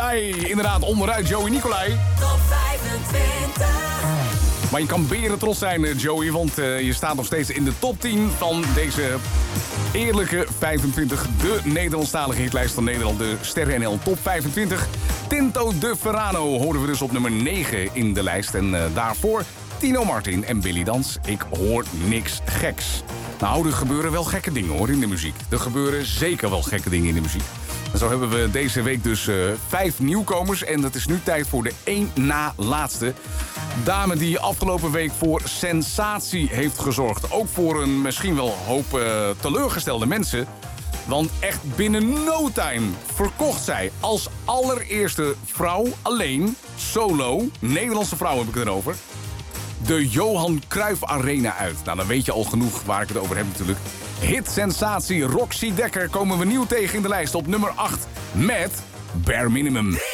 Nicolai. Inderdaad, onderuit Joey Nicolai. Top 25. Maar je kan beren trots zijn, Joey, want je staat nog steeds in de top 10 van deze eerlijke 25. De Nederlandstalige hitlijst van Nederland, de Sterren NL Top 25. Tinto de Verano hoorden we dus op nummer 9 in de lijst. En daarvoor Tino Martin en Billy Dans. Ik hoor niks geks. Nou, er gebeuren wel gekke dingen hoor in de muziek. Er gebeuren zeker wel gekke dingen in de muziek. En zo hebben we deze week dus 5 nieuwkomers. En het is nu tijd voor de één na laatste. Dame die afgelopen week voor sensatie heeft gezorgd. Ook voor een misschien wel hoop teleurgestelde mensen. Want echt binnen no time verkocht zij als allereerste vrouw alleen, solo, Nederlandse vrouw heb ik het erover, de Johan Cruijff Arena uit. Nou, dan weet je al genoeg waar ik het over heb natuurlijk. Hitsensatie Roxy Dekker komen we nieuw tegen in de lijst op nummer 8 met Bare Minimum.